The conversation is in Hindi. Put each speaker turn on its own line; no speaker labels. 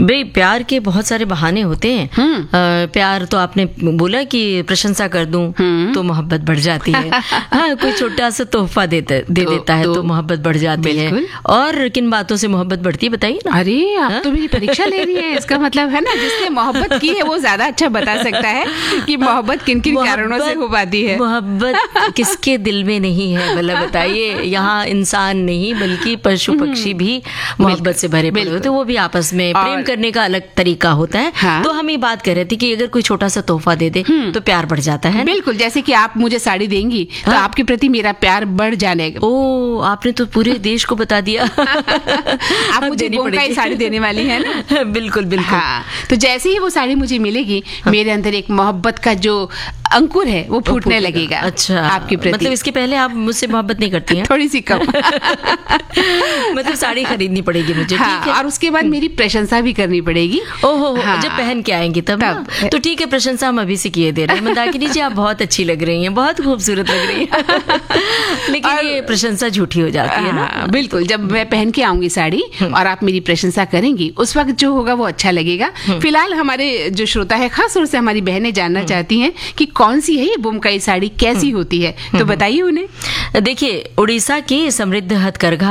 भाई प्यार के बहुत सारे बहाने होते हैं। प्यार तो आपने बोला कि प्रशंसा कर दूं तो मोहब्बत बढ़ जाती है। हाँ, कोई छोटा सा तोहफा दे देता है तो मोहब्बत बढ़ जाती है। और किन बातों से मोहब्बत बढ़ती है बताइए ना।
अरे आप तो मेरी परीक्षा ले रही है, इसका मतलब है ना जिसने मोहब्बत की है वो ज्यादा अच्छा बता सकता है कि मोहब्बत किन किन कारणों से हो पाती है।
मोहब्बत किसके दिल में नहीं है भला बताइए। यहाँ इंसान नहीं बल्कि पशु पक्षी भी मोहब्बत से भरे पड़े होते, वो भी आपस में प्रेम करने का अलग तरीका होता है।
हाँ?
तो हम ये बात कर रहे थे कि अगर कोई छोटा सा तोहफा दे दे तो प्यार बढ़ जाता है।
बिल्कुल, जैसे कि आप मुझे साड़ी देंगी तो आपके प्रति मेरा प्यार बढ़ जाएगा।
ओ, आपने तो पूरे देश को बता दिया।
आप मुझे बोमकाई साड़ी देने वाली है ना।
बिल्कुल बिल्कुल।
हाँ, तो जैसे ही वो साड़ी मुझे मिलेगी मेरे अंदर एक मोहब्बत का जो अंकुर है वो फूटने लगेगा।
अच्छा,
आपके प्रति।
मतलब इसके पहले आप मुझसे मोहब्बत नहीं करती हैं?
थोड़ी सी कम।
मतलब साड़ी खरीदनी पड़ेगी मुझे।
हाँ,
ठीक है।
और उसके बाद मेरी प्रशंसा भी करनी पड़ेगी।
ओहो,
हाँ,
जब पहन के आएंगी तब तो ठीक है। प्रशंसा हम अभी से किए दे रहे हैं। मंदाकिनी जी आप बहुत अच्छी लग रही हैं, बहुत खूबसूरत लग रही हैं। लेकिन ये प्रशंसा झूठी हो जाती है ना।
बिल्कुल, जब मैं पहन के आऊंगी साड़ी और आप मेरी प्रशंसा करेंगी उस वक्त जो होगा वो अच्छा लगेगा। फिलहाल हमारे जो श्रोता है, खास तौर से हमारी बहनें जानना चाहती हैं कि कौन सी है ये बोमकाई साड़ी, कैसी होती है, तो बताइए उन्हें।
देखिए, उड़ीसा की समृद्ध हथकरघा